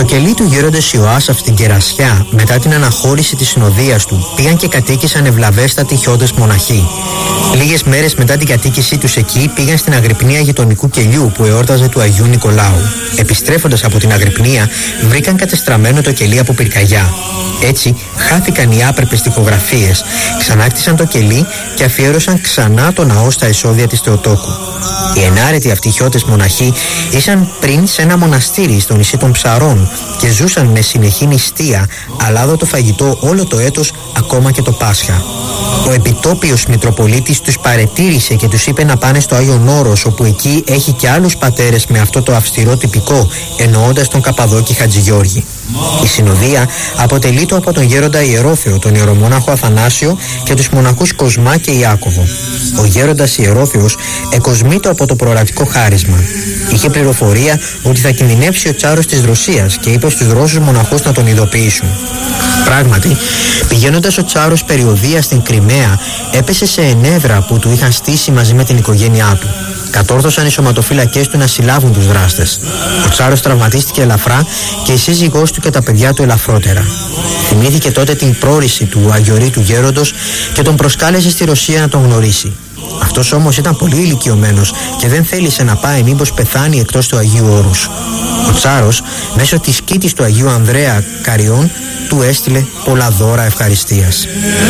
Στο κελί του γέροντος Ιωάσαφ στην Κερασιά, μετά την αναχώρηση της συνοδείας του, πήγαν και κατοίκησαν ευλαβέστατοι χιώτες μοναχοί. Λίγες μέρες μετά την κατοίκησή τους εκεί, πήγαν στην Αγρυπνία γειτονικού κελιού που εόρταζε του Αγίου Νικολάου. Επιστρέφοντας από την Αγρυπνία, βρήκαν κατεστραμμένο το κελί από πυρκαγιά. Έτσι, χάθηκαν οι άπρεπες τοιχογραφίες, ξανάκτησαν το κελί και αφιέρωσαν ξανά το ναό στα εισόδια της Θεοτόκου. Οι ενάρετοι αυτοί χιώτες μοναχοί ήσαν πριν σε ένα μοναστήρι στο νησί των Ψαρών και ζούσαν με συνεχή νηστεία, αλάδοτο φαγητό όλο το έτος, ακόμα και το Πάσχα. Ο επιτόπιος Μητροπολίτης τους παρετήρησε και τους είπε να πάνε στο Άγιον Όρος, όπου εκεί έχει και άλλους πατέρες με αυτό το αυστηρό τυπικό, εννοώντας τον Καπαδόκη Χατζηγιώργη. Η συνοδεία αποτελείται από τον γέροντα Ιερόθεο, τον ιερομόναχο Αθανάσιο και τους μοναχούς Κοσμά και Ιάκωβο. Ο γέροντας Ιερόθεος εκοσμήτω από το προορατικό χάρισμα. Είχε πληροφορία ότι θα κινδυνεύσει ο τσάρος της Ρωσίας και είπε στους Ρώσους μοναχούς να τον ειδοποιήσουν. Πράγματι, πηγαίνοντας ο τσάρος περιοδεία στην Κριμαία, έπεσε σε ενέδρα που του είχαν στήσει μαζί με την οικογένειά του. Κατόρθωσαν οι σωματοφύλακες του να συλλάβουν τους δράστες. Ο τσάρος τραυματίστηκε ελαφρά και η σύζυγός του και τα παιδιά του ελαφρότερα. Θυμήθηκε τότε την πρόρηση του αγιορείτου γέροντος και τον προσκάλεσε στη Ρωσία να τον γνωρίσει. Αυτός όμως ήταν πολύ ηλικιωμένος και δεν θέλησε να πάει μήπως πεθάνει εκτός του Αγίου Όρους. Ο τσάρος μέσω της κήτης του Αγίου Ανδρέα Καριών του έστειλε πολλά δώρα ευχαριστίας.